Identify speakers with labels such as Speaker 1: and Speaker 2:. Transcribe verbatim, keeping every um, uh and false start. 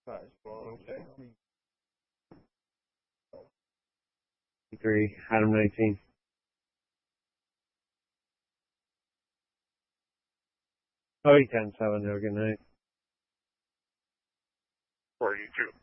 Speaker 1: Three, Adam nineteen. Oh, ten seven. Have a good night.
Speaker 2: For you too.